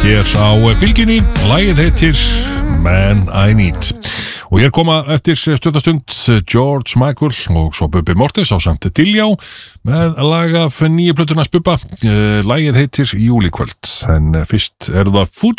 hér á Bylgjunni. Lagið heitir Man I Need. Og hér koma eftir stundastund George Michael og svo Bubbi Morthens á samt Diljá með lag af nýju plötuna Bubba. Lagið heitir Júlikvöld, en fyrst það